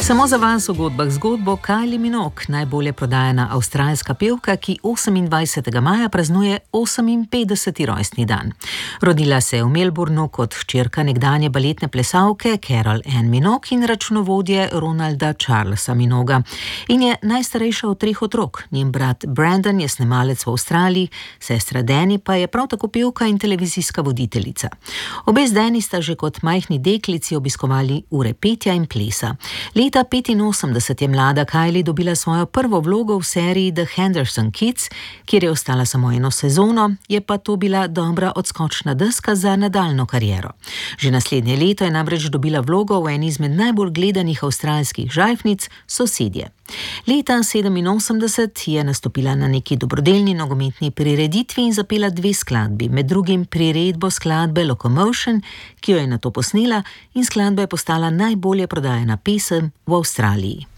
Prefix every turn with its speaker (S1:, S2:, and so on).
S1: Samo za vas v godbah zgodbo Kylie Minogue, najbolje prodajana avstralska pevka, ki 28. maja praznuje 58. rojstni dan. Rodila se je v Melbourneu kot hčerka nekdanje baletne plesalke Carol Ann Minogue in računovodje Ronalda Charlesa Minoga. In je najstarejša od 3 otrok. Njen brat Brandon je snemalec v Avstraliji, sestra Danny pa je prav tako pevka in televizijska voditeljica. Obe z Danny sta že kot majhni deklici obiskovali ure petja in plesa. Leta 85 je mlada Kylie dobila svojo prvo vlogo v seriji The Henderson Kids, kjer je ostala samo 1 sezono, je pa to bila dobra odskočna deska za nadaljnjo kariero. Že naslednje leto je namreč dobila vlogo v eni izmed najbolj gledanih avstralskih žajfnic Sosedje. Leta 87 je nastopila na neki dobrodelni nogometni prireditvi in zapela 2 skladbi, med drugim priredbo skladbe Locomotion, ki jo je nato posnela, in skladba je postala najbolje prodajana pesem v Avstraliji.